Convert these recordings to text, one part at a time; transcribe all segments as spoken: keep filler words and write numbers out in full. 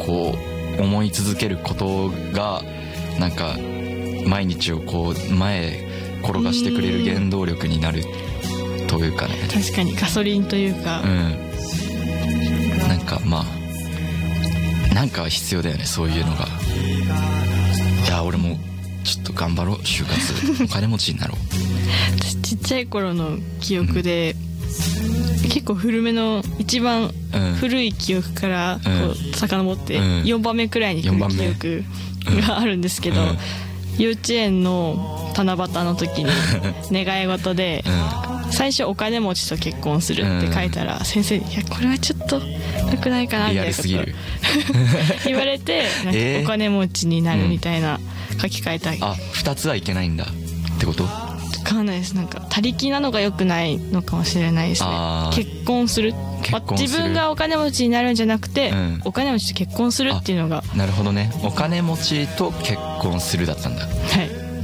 こう思い続けることがなんか毎日をこう前へ転がしてくれる原動力になるというかね。 確かにガソリンというか、 うん、なんかまあなんか必要だよね、そういうのが。いや俺もちょっと頑張ろう、就活お金持ちになろう。 私ちっちゃい頃の記憶で、うん、結構古めの一番古い記憶からこう遡ってよんばんめくらいに来る記憶があるんですけど、うん、幼稚園の七夕の時に願い事で、うん、最初お金持ちと結婚するって書いたら先生に「いやこれはちょっと良くないかな」みたいなこと言われて、なんかお金持ちになるみたいな書き換えたい、 うん、あふたつはいけないんだってこと？ 分かんないです。なんか他力なのが良くないのかもしれないですね。結婚する、 結婚する、 自分がお金持ちになるんじゃなくて、うん、お金持ちと結婚するっていうのが。 なるほどね、お金持ちと結婚するだったんだ。 はい、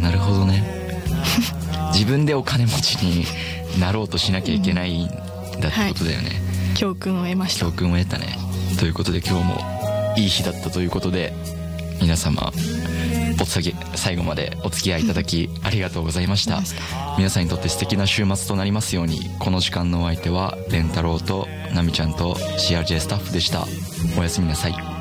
なるほどね。自分でお金持ちになろうとしなきゃいけないんだってことだよね、 うんはい、教訓を得ました。 教訓を得たね。ということで今日もいい日だったということで、皆様お次最後までお付き合いいただきありがとうございました。皆さんにとって素敵な週末となりますように。この時間のお相手はレンタロウとナミちゃんと シーアールジェー スタッフでした。おやすみなさい。